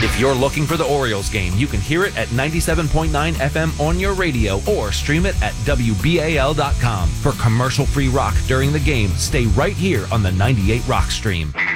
If you're looking for the Orioles game, you can hear it at 97.9 FM on your radio or stream it at WBAL.com. For commercial-free rock during the game, stay right here on the 98 Rock Stream.